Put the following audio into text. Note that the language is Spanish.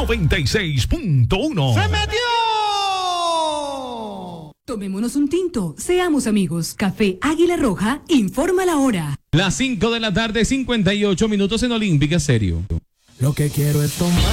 96.1. ¡Se metió! Tomémonos un tinto, seamos amigos. Café Águila Roja informa la hora. Las 5 de la tarde, 58 minutos en Olímpica Serio. Lo que quiero es tomar.